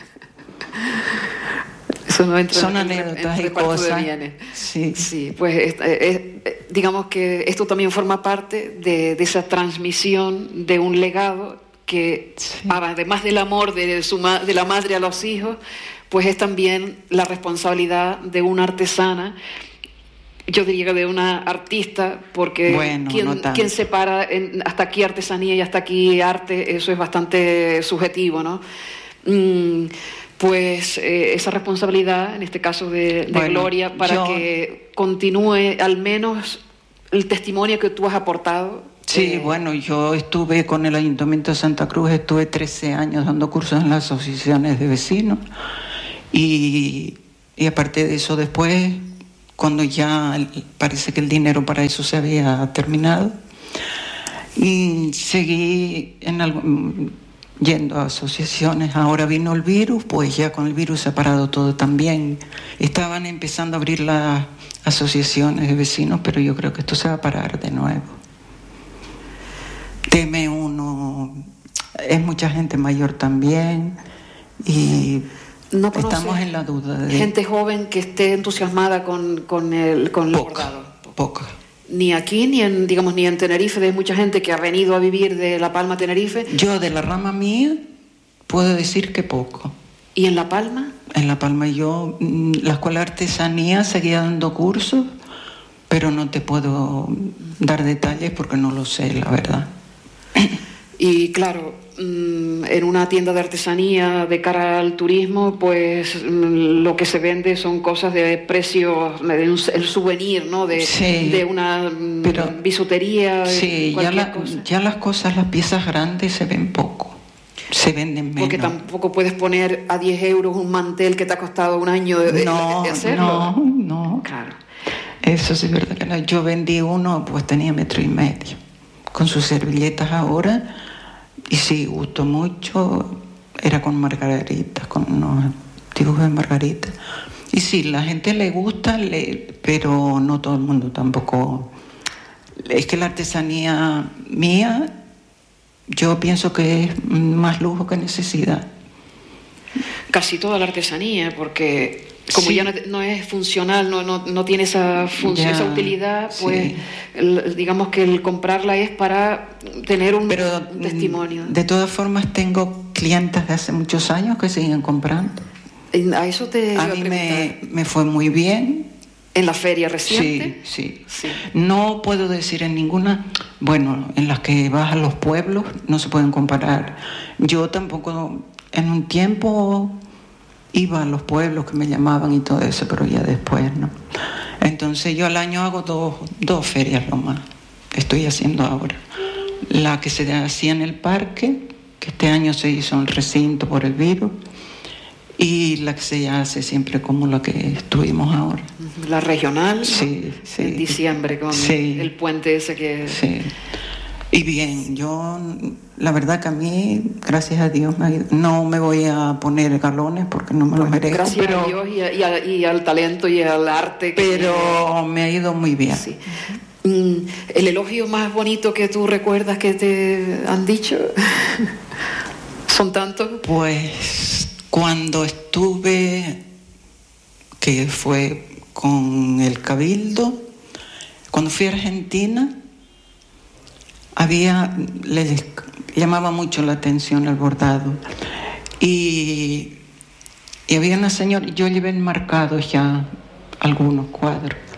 Eso no entra Son en, anécdotas en, en y cosas. Sí. sí, pues es, es, digamos que esto también forma parte de, de esa transmisión de un legado que, sí. además del amor de, su, de la madre a los hijos, pues es también la responsabilidad de una artesana, yo diría de una artista, porque bueno, quien, no quien separa en, hasta aquí artesanía y hasta aquí arte, eso es bastante subjetivo, ¿no? Mm, pues eh, esa responsabilidad, en este caso de, de bueno, Gloria, para yo... que continúe al menos el testimonio que tú has aportado. Sí, eh... bueno, yo estuve con el Ayuntamiento de Santa Cruz, estuve trece años dando cursos en las asociaciones de vecinos y, y aparte de eso después, cuando ya parece que el dinero para eso se había terminado, y seguí en algún... yendo a asociaciones. Ahora vino el virus, pues ya con el virus se ha parado todo también. Estaban empezando a abrir las asociaciones de vecinos, pero yo creo que esto se va a parar de nuevo. Teme uno, es mucha gente mayor también y no estamos en la duda. De... gente joven que esté entusiasmada con, con el, con el bordado. Poca. Ni aquí, ni en, digamos, ni en Tenerife, hay mucha gente que ha venido a vivir de La Palma a Tenerife. Yo, de la rama mía, puedo decir que poco. ¿Y en La Palma? En La Palma yo, la Escuela de Artesanía seguía dando cursos, pero no te puedo dar detalles porque no lo sé, la verdad. Y claro, en una tienda de artesanía de cara al turismo, pues lo que se vende son cosas de precio, de un, el souvenir, ¿no? De, sí, de una pero, bisutería. Sí, ya, la, cosa. ya las cosas, las piezas grandes se ven poco, se venden menos. Porque tampoco puedes poner a diez euros un mantel que te ha costado un año de, no, de hacerlo. No, no, claro. Eso sí es verdad que no. Yo vendí uno, pues tenía metro y medio, con sus servilletas ahora. Y sí, gustó mucho, era con margaritas, con unos dibujos de margaritas. Y sí, la gente le gusta, le, pero no todo el mundo tampoco. Es que la artesanía mía, yo pienso que es más lujo que necesidad. Casi toda la artesanía, porque como sí. ya no, no es funcional, no, no, no tiene esa función, ya, esa utilidad, pues sí. el, digamos que el comprarla es para tener un, Pero, un testimonio. De todas formas tengo clientes de hace muchos años que siguen comprando. A eso te a mí me, me fue muy bien. ¿En la feria reciente? Sí, sí, sí. No puedo decir en ninguna, bueno, en las que vas a los pueblos no se pueden comparar. Yo tampoco, en un tiempo iba a los pueblos que me llamaban y todo eso, pero ya después no. Entonces yo al año hago dos, dos ferias lo más, estoy haciendo ahora. La que se hacía en el parque, que este año se hizo en el recinto por el virus, y la que se hace siempre como la que estuvimos ahora. La regional, sí, sí. En diciembre, con sí. el puente ese que... Sí. Y bien, yo, la verdad que a mí, gracias a Dios, me, no me voy a poner galones porque no me pues los merezco. Gracias pero, a Dios y, a, y, a, y al talento y al arte. Que pero tiene. Me ha ido muy bien. Sí. ¿El elogio más bonito que tú recuerdas que te han dicho? ¿Son tantos? Pues cuando estuve, que fue con el Cabildo, cuando fui a Argentina, había, les llamaba mucho la atención el bordado. Y, y había una señora, yo llevé enmarcados ya algunos cuadros.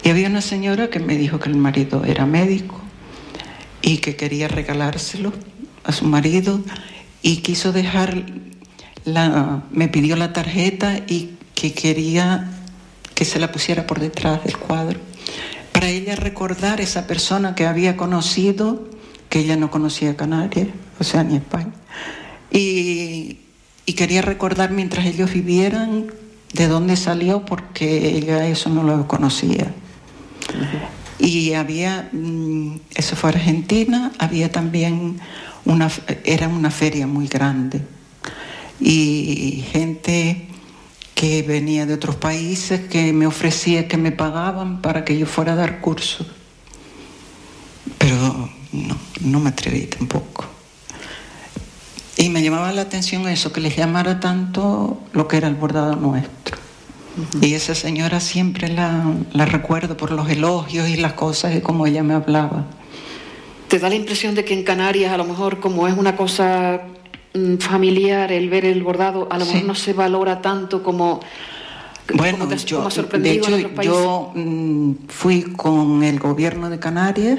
Y había una señora que me dijo que el marido era médico y que quería regalárselo a su marido y quiso dejar la, me pidió la tarjeta y que quería que se la pusiera por detrás del cuadro para ella recordar esa persona que había conocido, que ella no conocía Canarias, o sea, ni España, y, y quería recordar mientras ellos vivieran de dónde salió, porque ella eso no lo conocía. Uh-huh. Y había, eso fue Argentina, había también una, era una feria muy grande y gente que venía de otros países que me ofrecía que me pagaban para que yo fuera a dar cursos, pero no, no me atreví tampoco. Y me llamaba la atención eso, que les llamara tanto lo que era el bordado nuestro. Uh-huh. Y esa señora siempre la, la recuerdo por los elogios y las cosas y cómo ella me hablaba. ¿Te da la impresión de que en Canarias, a lo mejor, como es una cosa familiar, el ver el bordado, a lo sí. mejor no se valora tanto como... Bueno, como te, yo, como sorprendido de hecho, en otros países? yo mmm, fui con el gobierno de Canarias,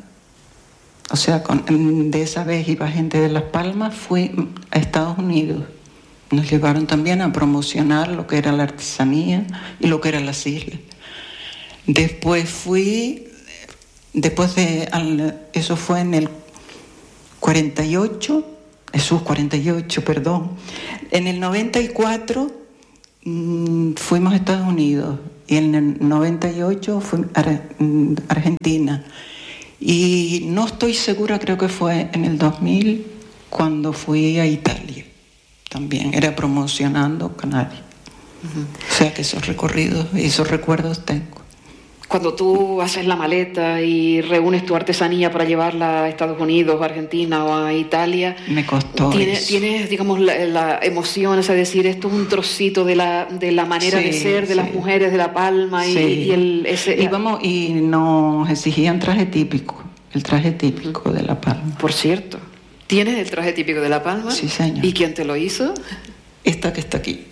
o sea, con, de esa vez iba gente de Las Palmas, fui a Estados Unidos. Nos llevaron también a promocionar lo que era la artesanía y lo que eran las islas. Después fui, después de, eso fue en el cuarenta y ocho, Jesús, cuarenta y ocho, perdón. En el noventa y cuatro mmm, fuimos a Estados Unidos y en el noventa y ocho fui a Argentina. Y no estoy segura, creo que fue en el dos mil cuando fui a Italia. También era promocionando Canarias. Uh-huh. O sea que esos recorridos y esos recuerdos tengo. Cuando tú haces la maleta y reúnes tu artesanía para llevarla a Estados Unidos, a Argentina o a Italia, me costó tienes, eso. tienes digamos, la, la emoción, es decir, esto es un trocito de la, de la manera sí, de ser de sí. las mujeres de La Palma y, sí. y el... Ese, y, vamos, y nos exigían traje típico, el traje típico uh-huh. de La Palma. Por cierto, ¿tienes el traje típico de La Palma? Sí, señor. ¿Y quién te lo hizo? Esta que está aquí.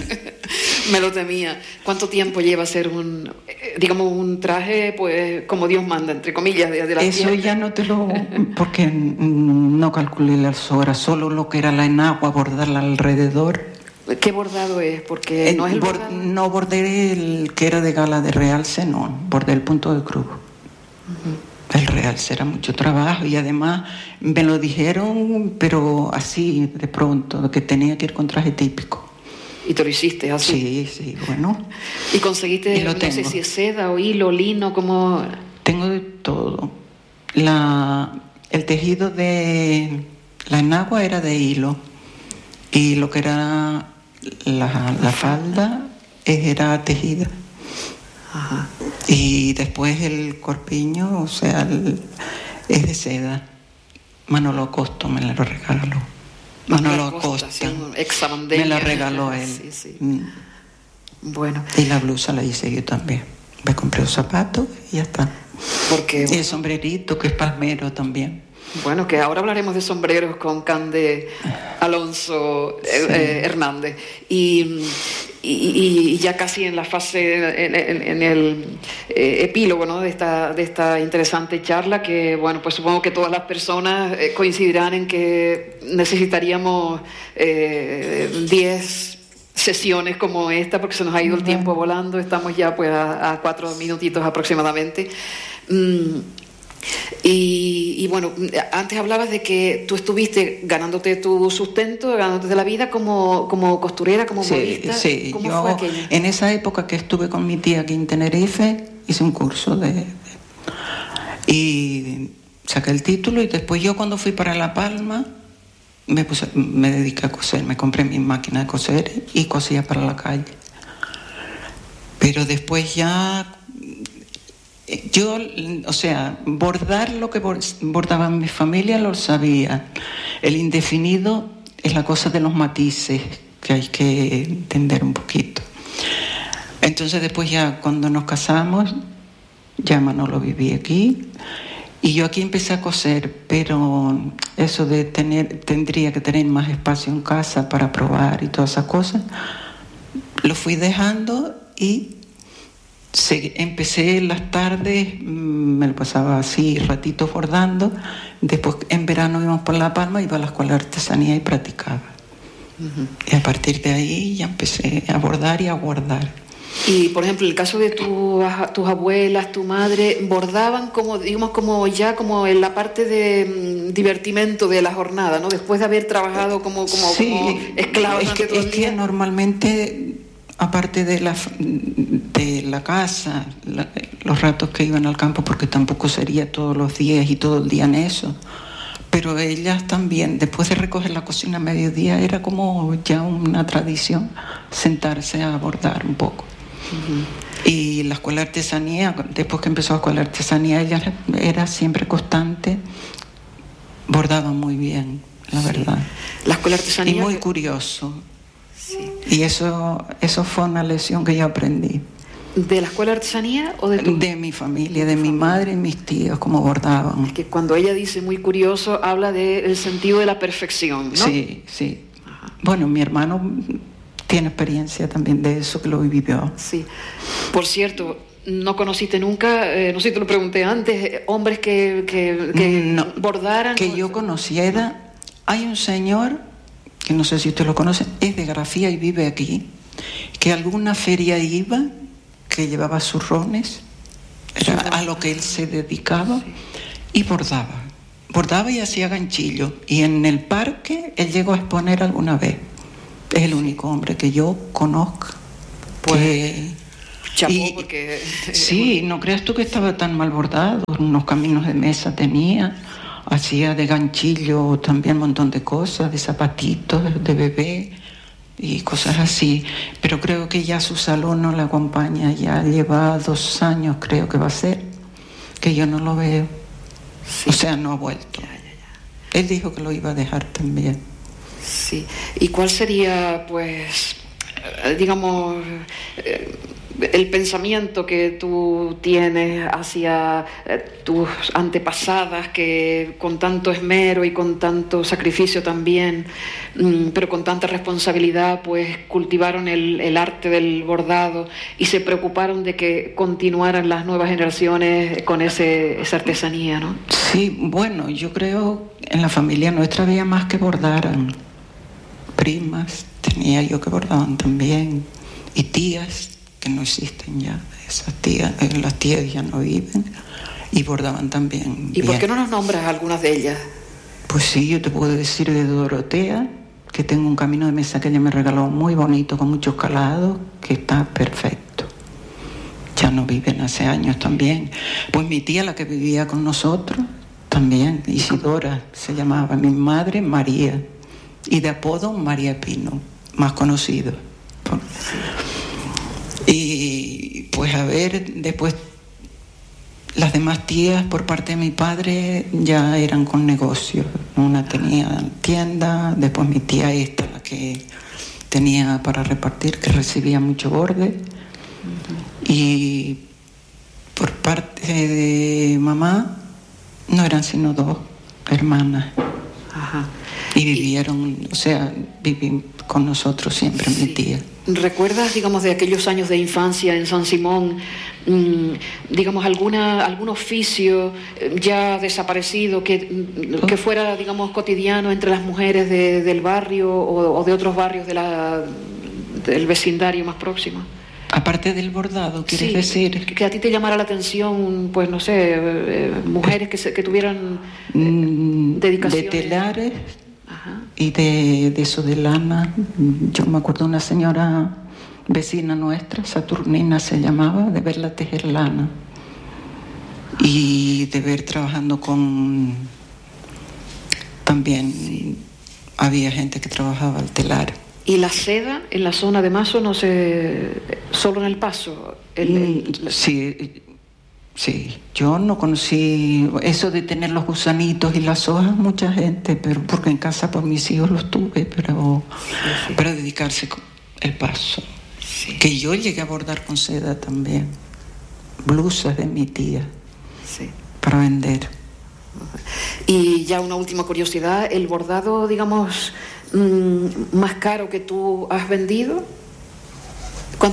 Me lo temía. ¿Cuánto tiempo lleva ser un, digamos, un traje, pues, como Dios manda, entre comillas, de, de la Eso tierra? Ya no te lo... porque no calculé las horas, solo lo que era la enagua, bordarla alrededor. ¿Qué bordado es? Porque el, no es el bord, bordado. No bordé el que era de gala de realce, no, bordé el punto de cruz. Uh-huh. El realce era mucho trabajo y además me lo dijeron, pero así de pronto, que tenía que ir con traje típico. ¿Y te lo hiciste así? Sí, sí, bueno. ¿Y conseguiste, y lo no tengo. sé si es seda o hilo, lino, como...? Tengo de todo. La, el tejido de la enagua era de hilo y lo que era la, la falda era tejida. Ajá. Y después el corpiño, o sea, el, es de seda. Manolo Acosta me lo regaló. Manolo Acosta, sí, me la regaló él. Sí, sí. Mm. Bueno. Y la blusa la hice yo también. Me compré los zapatos y ya está. Porque, bueno, y el sombrerito, que es palmero también. Bueno, que ahora hablaremos de sombreros con Cande Alonso sí. eh, Hernández. Y, y, y ya casi en la fase, en, en, en el eh, epílogo, ¿no?, de esta, de esta interesante charla, que, bueno, pues supongo que todas las personas eh, coincidirán en que necesitaríamos diez eh, sesiones como esta, porque se nos ha ido el tiempo volando. Estamos ya pues a, a cuatro minutitos aproximadamente. Mm. Y, y bueno, antes hablabas de que tú estuviste ganándote tu sustento, ganándote la vida como, como costurera, como sí, modista. Sí, ¿Cómo yo fue aquello? En esa época que estuve con mi tía aquí en Tenerife, hice un curso de, de y saqué el título y después yo cuando fui para La Palma me, puse, me dediqué a coser, me compré mi máquina de coser y cosía para la calle. Pero después ya... Yo, o sea, bordar lo que bordaba mi familia lo sabía. El indefinido es la cosa de los matices que hay que entender un poquito. Entonces después ya cuando nos casamos, ya Manolo vivía aquí y yo aquí empecé a coser, pero eso de tener, tendría que tener más espacio en casa para probar y todas esas cosas, lo fui dejando y se, empecé en las tardes, me lo pasaba así, ratitos bordando. Después en verano íbamos por La Palma, iba a la escuela de artesanía y practicaba. Uh-huh. Y a partir de ahí ya empecé a bordar y a guardar. Y, por ejemplo, en el caso de tu, tus abuelas, tu madre, bordaban como, digamos, como ya como en la parte de um, divertimento de la jornada, ¿no? Después de haber trabajado como, como, sí, como esclavos. Es, que, es que normalmente, aparte de la, de la casa, la, los ratos que iban al campo, porque tampoco sería todos los días y todo el día en eso, pero ellas también, después de recoger la cocina a mediodía, era como ya una tradición sentarse a bordar un poco. Uh-huh. Y la escuela de artesanía, después que empezó la escuela de artesanía, ella era siempre constante, bordaba muy bien, la sí. verdad. La escuela de artesanía. Y muy curioso. Sí. Y eso, eso fue una lección que yo aprendí. ¿De la escuela de artesanía o de tu... De mi familia, de mi madre y mis tíos, cómo bordaban. Es que cuando ella dice muy curioso, habla del sentido de la perfección, ¿no? Sí, sí. Ajá. Bueno, mi hermano tiene experiencia también de eso, que lo vivió. Sí. Por cierto, ¿no conociste nunca, eh, no sé si te lo pregunté antes, hombres que, que, que no, bordaran? Que yo conociera. Hay un señor, que no sé si usted lo conoce, es de grafía y vive aquí, que a alguna feria iba, que llevaba zurrones, era a lo que él se dedicaba, y bordaba. Bordaba y hacía ganchillo. Y en el parque él llegó a exponer alguna vez. Es el único hombre que yo conozco. Pues, que, chapó y, porque... Sí, no creas tú que estaba tan mal bordado. Unos caminos de mesa tenía, hacía de ganchillo también un montón de cosas, de zapatitos, de bebé y cosas así. Pero creo que ya su salón no la acompaña, ya lleva dos años, creo que va a ser, que yo no lo veo. Sí. O sea, no ha vuelto. Ya, ya, ya. Él dijo que lo iba a dejar también. Sí. ¿Y cuál sería, pues, digamos, el pensamiento que tú tienes hacia tus antepasadas que con tanto esmero y con tanto sacrificio también, pero con tanta responsabilidad, pues cultivaron el, el arte del bordado y se preocuparon de que continuaran las nuevas generaciones con ese, esa artesanía, ¿no? Sí, bueno, yo creo en la familia nuestra había más que bordaran. Primas tenía yo que bordaban también, y tías que no existen ya, esas tías, las tías ya no viven, y bordaban también. ¿Y bien. por qué no nos nombras algunas de ellas? Pues sí, yo te puedo decir de Dorotea, que tengo un camino de mesa que ella me regaló muy bonito, con muchos calados, que está perfecto. Ya no viven hace años también. Pues mi tía, la que vivía con nosotros, también, Isidora se llamaba, mi madre María, y de apodo María Pino, más conocido. Y pues a ver, después las demás tías por parte de mi padre ya eran con negocios. Una tenía tienda, después mi tía esta, la que tenía para repartir, que recibía mucho borde. Uh-huh. Y por parte de mamá no eran sino dos hermanas. Ajá. Y vivieron, o sea, viví con nosotros siempre, sí. Mi tía. ¿Recuerdas, digamos, de aquellos años de infancia en San Simón, mmm, digamos, alguna algún oficio ya desaparecido que, que fuera, digamos, cotidiano entre las mujeres de, del barrio o, o de otros barrios de la, del vecindario más próximo? Aparte del bordado, ¿quieres sí, decir? Que a ti te llamara la atención, pues no sé, eh, mujeres que, se, que tuvieran eh, dedicación. De telares. Ajá. Y de, de eso de lana. Yo me acuerdo de una señora vecina nuestra, Saturnina se llamaba, de verla tejer lana. Y de ver trabajando con... También sí. Había gente que trabajaba al telar. ¿Y la seda en la zona de Mazo no se... solo en El Paso? El, el... Sí, sí. Yo no conocí eso de tener los gusanitos y las hojas, mucha gente, pero porque en casa por mis hijos los tuve, pero sí, sí. Para dedicarse El Paso. Sí. Que yo llegué a bordar con seda también. Blusas de mi tía. Sí. Para vender. Y ya una última curiosidad, el bordado, digamos... más caro que tú has vendido, ¿cuánto,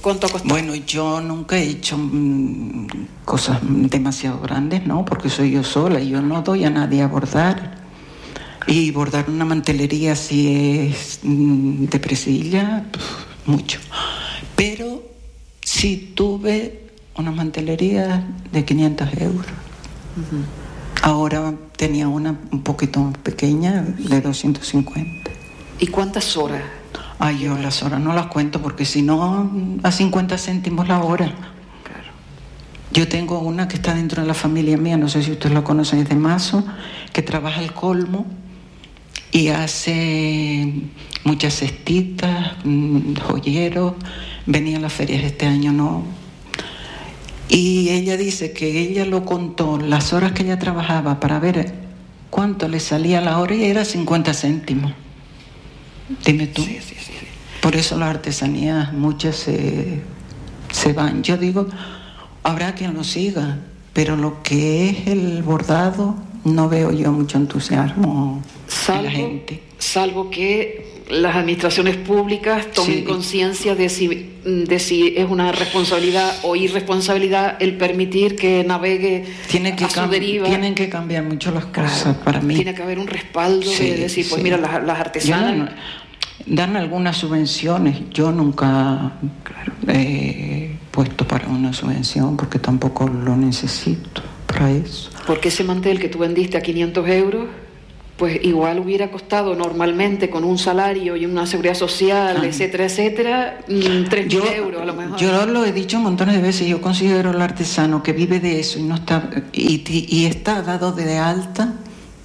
¿Cuánto ha costado? Bueno, yo nunca he hecho mmm, cosas demasiado grandes, ¿no? Porque soy yo sola y yo no doy a nadie a bordar. Y bordar una mantelería si es mmm, de presilla, pff, mucho. Pero sí tuve una mantelería de quinientos euros. Uh-huh. Ahora tenía una un poquito más pequeña de doscientos cincuenta. ¿Y cuántas horas? Ay, yo las horas no las cuento porque si no, a cincuenta céntimos la hora. Claro. Yo tengo una que está dentro de la familia mía, no sé si ustedes la conocen, es de Mazo, que trabaja el colmo y hace muchas cestitas, joyeros, venía a las ferias este año, no. Y ella dice que ella lo contó, las horas que ella trabajaba para ver cuánto le salía la hora y era cincuenta céntimos. Dime tú. Sí, sí, sí. Por eso las artesanías muchas se, se van. Yo digo, habrá quien lo siga, pero lo que es el bordado no veo yo mucho entusiasmo salvo, en la gente. Salvo que las administraciones públicas tomen sí. conciencia de si, de si es una responsabilidad o irresponsabilidad el permitir que navegue tiene que a su deriva. Tienen que cambiar mucho las cosas, claro, para mí. Tiene que haber un respaldo sí, de decir, pues sí. mira, las, las artesanas... No, dan algunas subvenciones. Yo nunca claro. he puesto para una subvención porque tampoco lo necesito para eso. Porque ese mantel que tú vendiste a quinientos euros, pues igual hubiera costado normalmente con un salario y una seguridad social, ah. etcétera, etcétera, tres mil euros a lo mejor. Yo lo he dicho montones de veces, yo considero al artesano que vive de eso y no está y, y está dado de alta.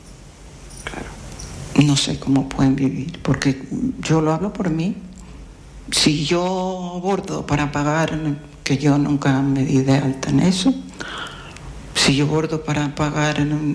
No sé cómo pueden vivir, porque yo lo hablo por mí. Si yo bordo para pagar, que yo nunca me di de alta en eso, si yo bordo para pagar